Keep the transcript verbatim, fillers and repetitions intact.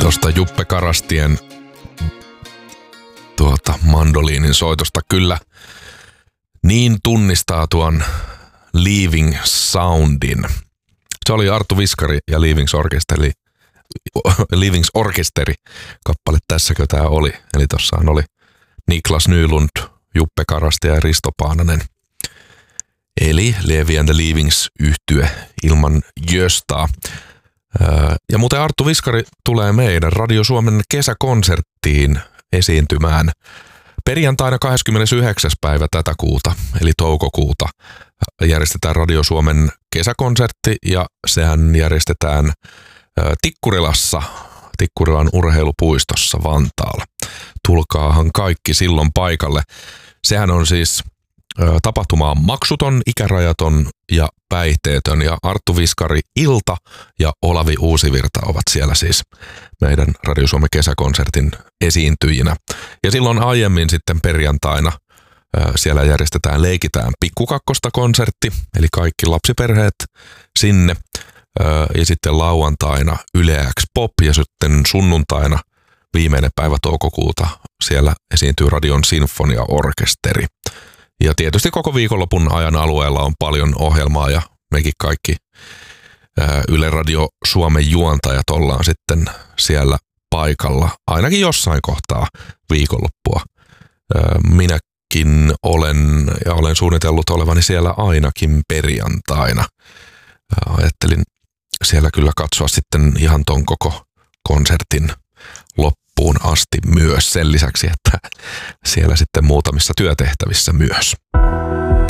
Tuosta Juppe Karastien tuota mandoliinin soitosta kyllä niin tunnistaa tuon Leaving Soundin. Se oli Arttu Viskari ja Leavings Orkesteri, Leavings Orkesteri kappale tässäkö tää oli. Eli tossahan oli Niklas Nylund, Juppe Karasti ja Risto Paananen. Eli Levi and the Leavings -yhtye ilman Jöstaa. Ja muuten Arttu Viskari tulee meidän Radio Suomen kesäkonserttiin esiintymään perjantaina kahdeskymmenesyhdeksäs päivä tätä kuuta, eli toukokuuta. Järjestetään Radio Suomen kesäkonsertti ja sehän järjestetään Tikkurilassa, Tikkurilan urheilupuistossa Vantaalla. Tulkaahan kaikki silloin paikalle. Sehän on siis tapahtuma on maksuton, ikärajaton ja päihteetön, ja Arttu Viskari Ilta ja Olavi Uusivirta ovat siellä siis meidän Radio Suomen kesäkonsertin esiintyjinä. Ja silloin aiemmin sitten perjantaina siellä järjestetään Leikitään Pikkukakkosta konsertti, eli kaikki lapsiperheet sinne. Ja sitten lauantaina Yle X Pop ja sitten sunnuntaina viimeinen päivä toukokuuta siellä esiintyy Radion Sinfonia-orkesteri. Ja tietysti koko viikonlopun ajan alueella on paljon ohjelmaa ja mekin kaikki ää, Yle Radio Suomen juontajat ollaan sitten siellä paikalla ainakin jossain kohtaa viikonloppua. Ää, minäkin olen ja olen suunnitellut olevani siellä ainakin perjantaina. Ää, ajattelin siellä kyllä katsoa sitten ihan ton koko konsertin loppuun asti myös sen lisäksi, että siellä sitten muutamissa työtehtävissä myös.